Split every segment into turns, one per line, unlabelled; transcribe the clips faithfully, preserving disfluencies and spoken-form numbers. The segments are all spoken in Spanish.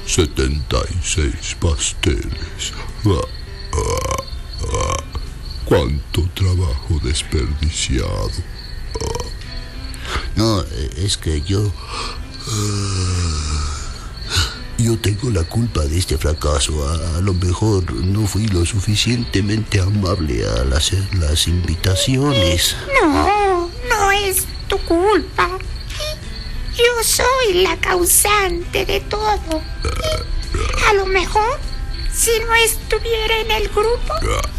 setenta y seis pasteles. Ah, ah, ah. Cuánto trabajo desperdiciado. Ah.
No, es que yo... Yo tengo la culpa de este fracaso. A, a lo mejor no fui lo suficientemente amable al hacer las invitaciones.
No, no es tu culpa. Yo soy la causante de todo. A lo mejor, si no estuviera en el grupo...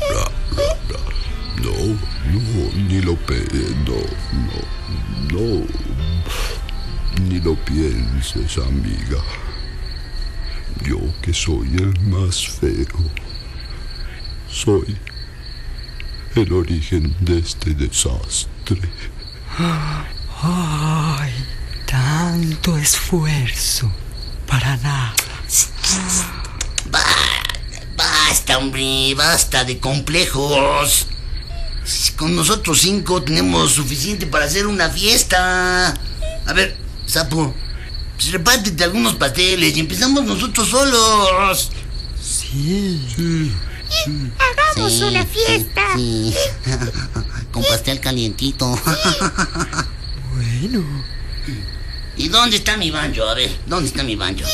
No, no, ni lo pe... No, no, no. Ni lo pienses, amiga. Yo que soy el más feo, soy el origen de este desastre.
Ay, tanto esfuerzo para nada.
Basta, hombre, basta de complejos. Con nosotros cinco tenemos suficiente para hacer una fiesta. A ver, Sapo, pues repártete algunos pasteles y empezamos nosotros solos.
Sí.
Sí, sí.
Hagamos
Sí,
una fiesta.
Sí, sí. Con pastel calientito.
Bueno.
¿Y dónde está mi banjo? A ver, ¿dónde está mi banjo?